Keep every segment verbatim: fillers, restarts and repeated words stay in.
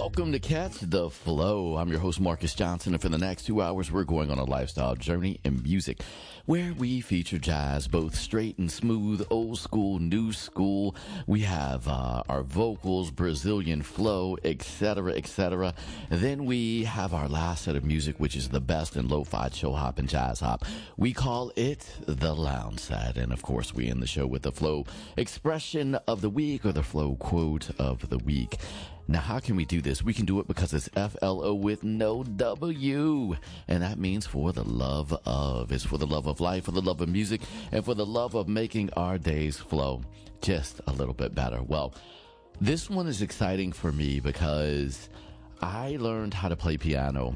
Welcome to Catch the Flow. I'm your host, Marcus Johnson, and for the next two hours, we're going on a lifestyle journey in music where we feature jazz, both straight and smooth, old school, new school. We have uh, our vocals, Brazilian flow, et cetera, et cetera. Then we have our last set of music, which is the best in lo-fi, chill hop, and jazz hop. We call it the lounge set. And of course, we end the show with the flow expression of the week or the flow quote of the week. Now, how can we do this? We can do it because it's F L O with no W. And that means for the love of. It's for the love of life, for the love of music, and for the love of making our days flow just a little bit better. Well, this one is exciting for me because I learned how to play piano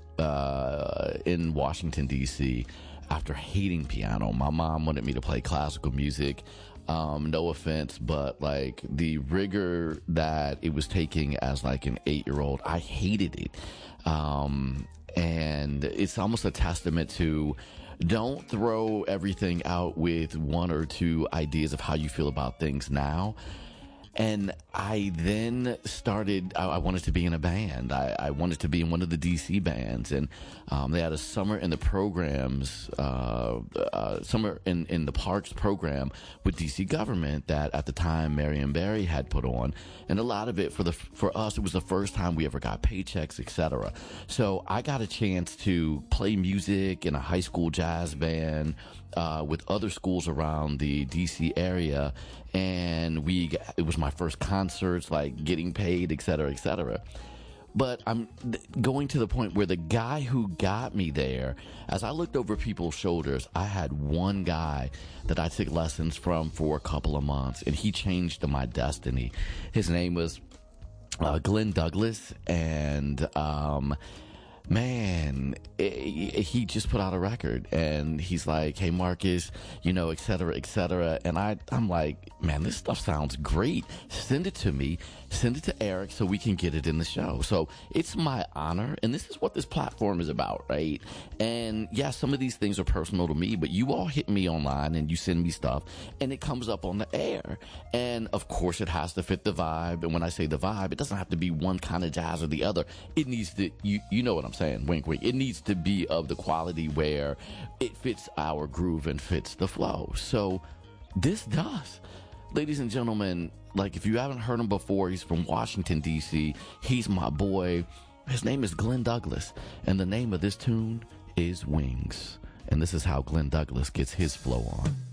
uh, in Washington, D C after hating piano. My mom wanted me to play classical music. Um, no offense, but like the rigor that it was taking as like an eight-year-old, I hated it. Um, and it's almost a testament to don't throw everything out with one or two ideas of how you feel about things now. And I then started, I, I wanted to be in a band. I, I wanted to be in one of the D C bands. And um, they had a summer in the programs, uh, uh, summer in, in the parks program with D C government that at the time Marion Barry had put on. And a lot of it for the for us, it was the first time we ever got paychecks, et cetera. So I got a chance to play music in a high school jazz band uh, with other schools around the D C area. And we, it was my first concerts, like getting paid, et cetera, et cetera. But I'm th- going to the point where the guy who got me there, as I looked over people's shoulders, I had one guy that I took lessons from for a couple of months, and he changed my destiny. His name was uh, Glenn Douglas, and um, man, it, it, he just put out a record, and he's like, "Hey, Marcus, you know, et cetera, et cetera." And I, I'm like, man, this stuff sounds great. Send it to me. Send it to Eric so we can get it in the show. So it's my honor, and this is what this platform is about, right? And yeah, some of these things are personal to me, but you all hit me online and you send me stuff, and it comes up on the air. And of course, it has to fit the vibe. And when I say the vibe, it doesn't have to be one kind of jazz or the other. It needs to, you, you know what I'm saying, wink, wink. It needs to be of the quality where it fits our groove and fits the flow. So this does. Ladies and gentlemen, like if you haven't heard him before, he's from Washington, D C. He's my boy. His name is Glenn Douglas. And the name of this tune is Wings. And this is how Glenn Douglas gets his flow on.